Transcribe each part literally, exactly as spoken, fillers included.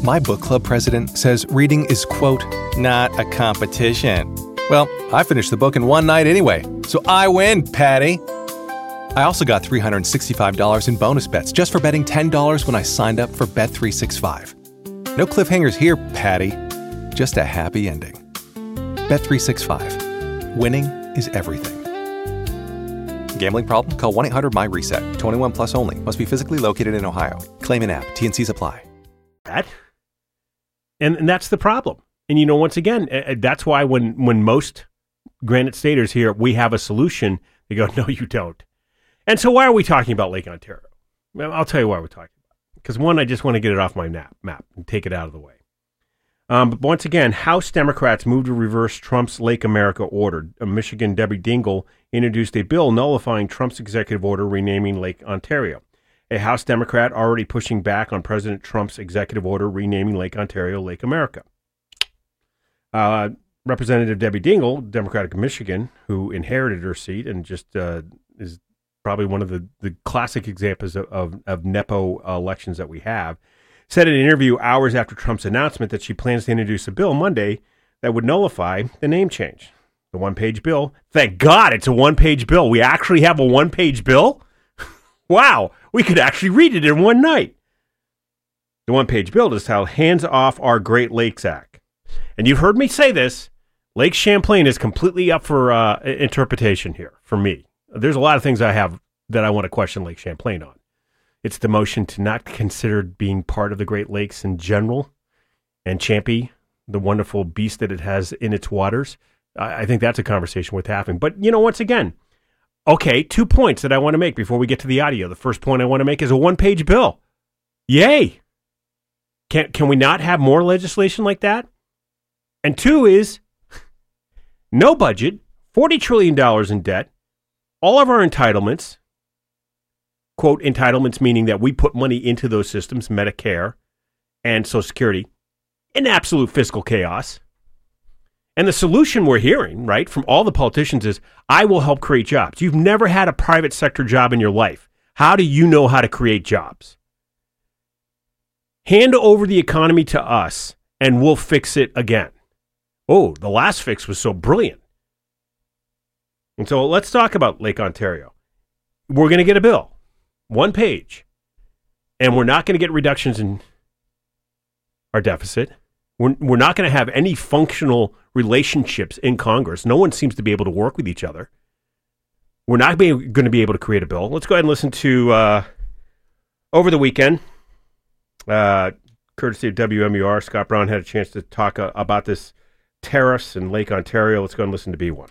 My book club president says reading is, quote, not a competition. Well, I finished the book in one night anyway, so I win, Patty. I also got three hundred sixty-five dollars in bonus bets just for betting ten dollars when I signed up for Bet three sixty-five. No cliffhangers here, Patty. Just a happy ending. Bet three sixty-five. Winning is everything. Gambling problem? Call one eight hundred my reset. twenty-one plus only. Must be physically located in Ohio. Claim in app. T N Cs apply. That. And, and that's the problem. And, you know, once again, uh, that's why when, when most Granite Staters hear we have a solution, they go, no, you don't. And so why are we talking about Lake Ontario? Well, I'll tell you why we're talking about it. Because, one, I just want to get it off my map, map and take it out of the way. Um, but once again, House Democrats moved to reverse Trump's Lake America order. Uh, Michigan Debbie Dingell introduced a bill nullifying Trump's executive order renaming Lake Ontario. A House Democrat already pushing back on President Trump's executive order renaming Lake Ontario Lake America. Uh, Representative Debbie Dingell, Democratic of Michigan, who inherited her seat and just uh, is probably one of the, the classic examples of, of, of Nepo elections that we have, said in an interview hours after Trump's announcement that she plans to introduce a bill Monday that would nullify the name change. The one-page bill. Thank God it's a one-page bill. We actually have a one-page bill? Wow, we could actually read it in one night. The one-page bill is titled Hands Off Our Great Lakes Act. And you've heard me say this, Lake Champlain is completely up for uh, interpretation here for me. There's a lot of things I have that I want to question Lake Champlain on. It's the motion to not consider being part of the Great Lakes in general, and Champy, the wonderful beast that it has in its waters. I, I think that's a conversation worth having. But, you know, once again, okay, two points that I want to make before we get to the audio. The first point I want to make is a one-page bill. Yay! Can, can we not have more legislation like that? And two is no budget, forty trillion dollars in debt, all of our entitlements, quote, entitlements meaning that we put money into those systems, Medicare and Social Security, in absolute fiscal chaos. And the solution we're hearing, right, from all the politicians is, I will help create jobs. You've never had a private sector job in your life. How do you know how to create jobs? Hand over the economy to us, and we'll fix it again. Oh, the last fix was so brilliant. And so let's talk about Lake Ontario. We're going to get a bill, one page, and we're not going to get reductions in our deficit. We're, we're not going to have any functional relationships in Congress. No one seems to be able to work with each other. We're not be, going to be able to create a bill. Let's go ahead and listen to, uh, over the weekend, uh, courtesy of W M U R, Scott Brown had a chance to talk uh, about this tariffs in Lake Ontario. Let's go and listen to B one.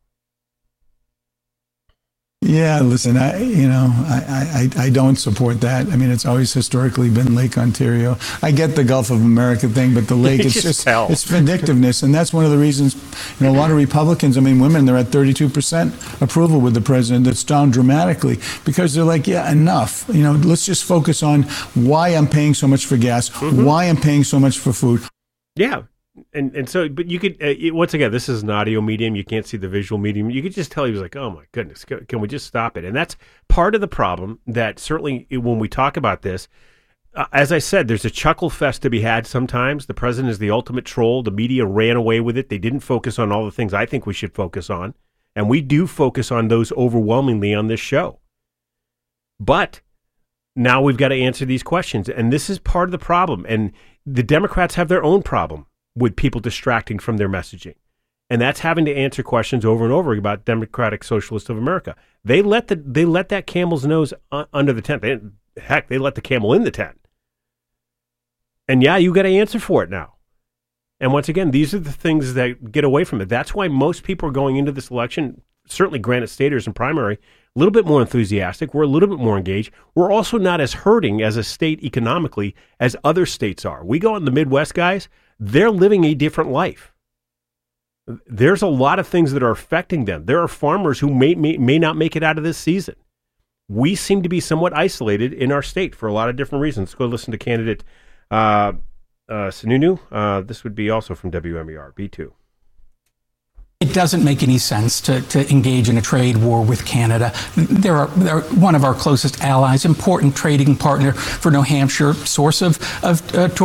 Yeah, listen, I you know, I, I, I don't support that. I mean, it's always historically been Lake Ontario. I get the Gulf of America thing, but the lake, it's just, just it's vindictiveness. And that's one of the reasons, you know, a lot of Republicans, I mean, women, they're at thirty-two percent approval with the president. That's down dramatically because they're like, yeah, enough. You know, let's just focus on why I'm paying so much for gas, mm-hmm. why I'm paying so much for food. Yeah. And and so, but you could, uh, it, once again, this is an audio medium. You can't see the visual medium. You could just tell he was like, oh my goodness, can, can we just stop it? And that's part of the problem that certainly when we talk about this, uh, as I said, there's a chuckle fest to be had sometimes. The president is the ultimate troll. The media ran away with it. They didn't focus on all the things I think we should focus on. And we do focus on those overwhelmingly on this show. But now we've got to answer these questions. And this is part of the problem. And the Democrats have their own problem with people distracting from their messaging. And that's having to answer questions over and over about Democratic Socialists of America. They let the they let that camel's nose uh, under the tent. They, heck, they let the camel in the tent. And yeah, you got to answer for it now. And once again, these are the things that get away from it. That's why most people are going into this election, certainly Granite Staters in primary, a little bit more enthusiastic. We're a little bit more engaged. We're also not as hurting as a state economically as other states are. We go in the Midwest, guys, they're living a different life. There's a lot of things that are affecting them. There are farmers who may, may may not make it out of this season. We seem to be somewhat isolated in our state for a lot of different reasons. Let's go listen to candidate uh, uh, Sununu. Uh, this would be also from W M E R, B two. It doesn't make any sense to, to engage in a trade war with Canada. They're, our, they're one of our closest allies, important trading partner for New Hampshire, source of, of uh,